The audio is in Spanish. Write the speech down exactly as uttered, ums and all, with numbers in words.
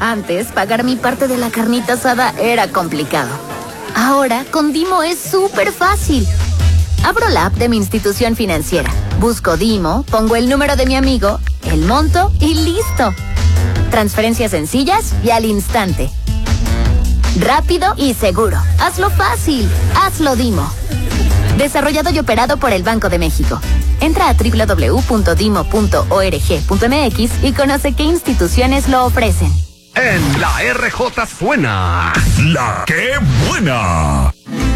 Antes, pagar mi parte de la carnita asada era complicado. Ahora, con Dimo es súper fácil. Abro la app de mi institución financiera, busco Dimo, pongo el número de mi amigo, el monto y listo. Transferencias sencillas y al instante. Rápido y seguro. Hazlo fácil. Hazlo Dimo. Desarrollado y operado por el Banco de México. Entra a doble u doble u doble u punto dimo punto org punto m x y conoce qué instituciones lo ofrecen. En la R J suena La Qué Buena.